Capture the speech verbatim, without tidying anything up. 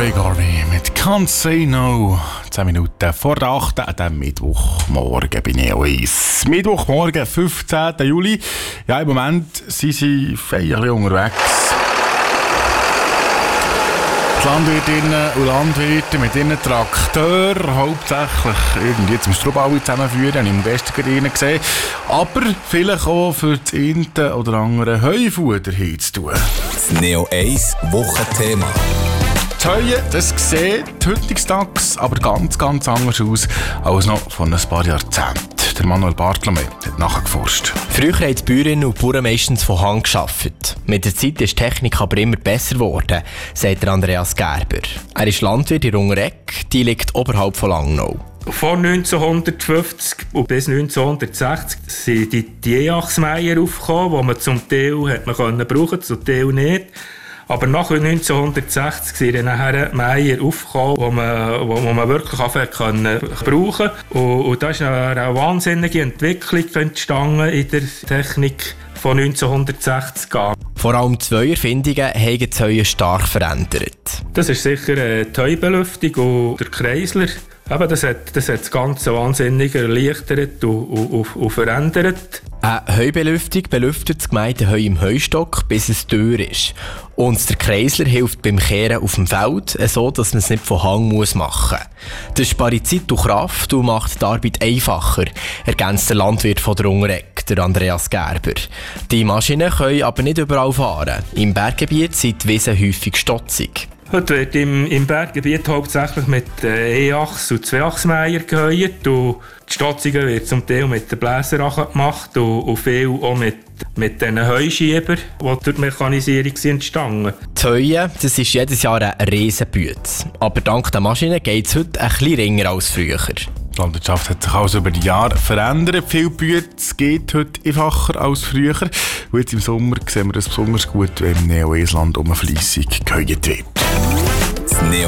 Ray Garvey mit Can't Say No. zehn Minuten vor der acht an diesem Mittwochmorgen bei Neo eins. Mittwochmorgen, fünfzehnten Juli. Ja, im Moment sind sie feierlich unterwegs. Die Landwirtinnen und Landwirte mit ihren Trakteuren hauptsächlich irgendwie zum Strubau zusammenführen, habe ich am gestern gerade gesehen. Aber vielleicht auch für das eine oder andere Heufuder hinzutun. Das Neo eins Wochenthema. Die Heue, das sieht heutzutage aber ganz, ganz anders aus als noch vor ein paar Jahrzehnten. Der Manuel Bartlome hat nachgeforscht. Früher haben die Bäuerinnen und Bauern meistens von Hand gearbeitet. Mit der Zeit ist die Technik aber immer besser geworden, sagt der Andreas Gerber. Er ist Landwirt in Rungereck, die liegt oberhalb von Langnau. Vor neunzehnhundertfünfzig und bis neunzehnhundertsechzig sind die, die E-Achsmeier aufgekommen, die man zum Teil hat man können brauchen, zum Teil nicht. Aber nach neunzehnhundertsechzig sind dann nachher Meier aufgekommen, die man, wo man wirklich können brauchen konnte. Und, und da ist eine wahnsinnige Entwicklung entstanden in der Technik von neunzehnhundertsechzig an. Vor allem zwei Erfindungen haben die Heue stark verändert. Das ist sicher die Heubelüftung und der Kreisler. Eben, das, hat, das hat das Ganze wahnsinnig erleichtert und, und, und verändert. Eine Heubelüftung belüftet das gemeinte Heu im Heustock, bis es dürr ist. Und der Kreisler hilft beim Kehren auf dem Feld, so dass man es nicht von Hang muss machen muss. Das spart Zeit und Kraft und macht die Arbeit einfacher, ergänzt der Landwirt von der Rungereck, der Andreas Gerber. Die Maschinen können aber nicht überall fahren. Im Berggebiet sind die Wiesen häufig stotzig. Heute wird im, im Berggebiet hauptsächlich mit äh, E-Achs und Zwei-Achsmeier geheuert. Und die Stotzungen wird zum Teil mit den Bläserachen gemacht und, und viel auch mit, mit den Heuschiebern, die durch die Mechanisierung sind entstanden. Die Heue, das ist jedes Jahr eine Riesenbüte. Aber dank der Maschinen geht es heute ein bisschen ringer als früher. Die Landwirtschaft hat sich also über die Jahre verändert. Viel Büte geht heute einfacher als früher. Und jetzt im Sommer sehen wir das besonders gut, wenn im Neo-Eisland um fleissig geheuert wird.